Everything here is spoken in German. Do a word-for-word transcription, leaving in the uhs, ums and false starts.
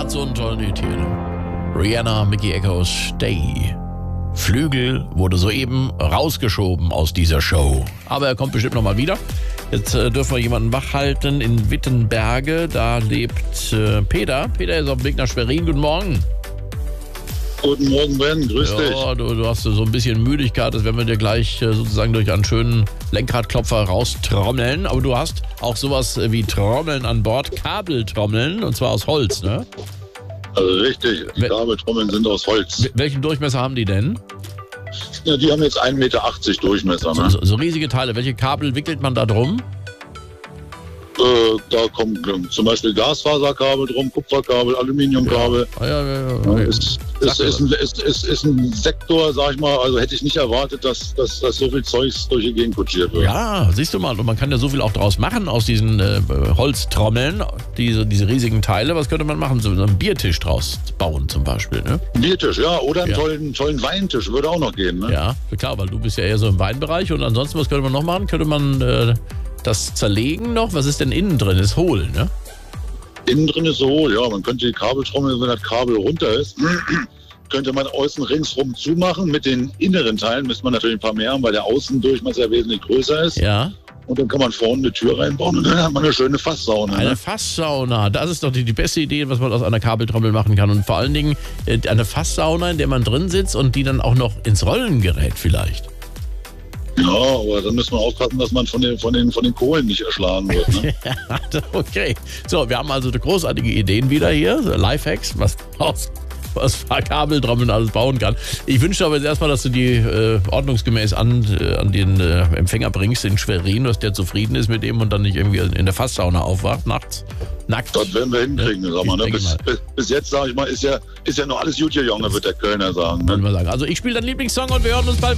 hat so einen tollen Hit hier. Ne? Rihanna, Mickey Echoes, Stay. Flügel wurde soeben rausgeschoben aus dieser Show. Aber er kommt bestimmt nochmal wieder. Jetzt äh, dürfen wir jemanden wachhalten in Wittenberge. Da lebt äh, Peter. Peter ist auf dem Weg nach Schwerin. Guten Morgen. Guten Morgen, Ben. Grüß ja, dich. Du, du hast so ein bisschen Müdigkeit. Das werden wir dir gleich äh, sozusagen durch einen schönen Lenkradklopfer raustrommeln. Aber du hast auch sowas wie Trommeln an Bord. Kabeltrommeln. Und zwar aus Holz, ne? Also richtig. Die Wel- Kabeltrommeln sind aus Holz. Wel- Welchen Durchmesser haben die denn? Ja, die haben jetzt ein Meter achtzig Durchmesser. Ne? So, so riesige Teile. Welche Kabel wickelt man da drum? Äh, da kommen äh, zum Beispiel Glasfaserkabel drum, Kupferkabel, Aluminiumkabel. Ah, ja, ja, ja, Ja, okay. ist, Sag ist, mir ist, ein, ist, ist, ist ein Sektor, sag ich mal, also hätte ich nicht erwartet, dass, dass, dass so viel Zeugs durch die Gegend kutschiert wird. Ja, siehst du mal, und man kann ja so viel auch draus machen aus diesen äh, Holztrommeln, diese, diese riesigen Teile. Was könnte man machen? So einen Biertisch draus bauen zum Beispiel, ne? Biertisch, ja, oder einen Ja. tollen, tollen Weintisch würde auch noch gehen. Ne? Ja, klar, weil du bist ja eher so im Weinbereich. Und ansonsten, was könnte man noch machen? Könnte man äh, das zerlegen noch? Was ist denn innen drin? Ist hohl, ne? Innen drin ist so hohl, ja, man könnte die Kabeltrommel, wenn das Kabel runter ist, könnte man außen ringsrum zumachen. Mit den inneren Teilen müsste man natürlich ein paar mehr haben, weil der Außendurchmesser wesentlich größer ist. Ja. Und dann kann man vorne eine Tür reinbauen und dann hat man eine schöne Fasssauna. Eine Ne? Fasssauna, das ist doch die, die beste Idee, was man aus einer Kabeltrommel machen kann. Und vor allen Dingen äh, eine Fasssauna, in der man drin sitzt und die dann auch noch ins Rollen gerät vielleicht. Ja, aber dann müssen wir aufpassen, dass man von den, von den, von den Kohlen nicht erschlagen wird. Ne? Okay, so, wir haben also großartige Ideen wieder hier, so Lifehacks, was aus was Kabeltrommeln alles bauen kann. Ich wünsche dir aber jetzt erstmal, dass du die äh, ordnungsgemäß an, äh, an den äh, Empfänger bringst in Schwerin, dass der zufrieden ist mit dem und dann nicht irgendwie in der Fasssauna aufwacht nachts. Nackt. Das werden wir hinkriegen, Ja, sag mal. ich Ne? denke Bis, mal. bis, bis jetzt, sag ich mal, ist ja, ist ja noch alles gut gegangen, wird der Kölner sagen. Ne? Würde man sagen. Also ich spiele deinen Lieblingssong und wir hören uns bald.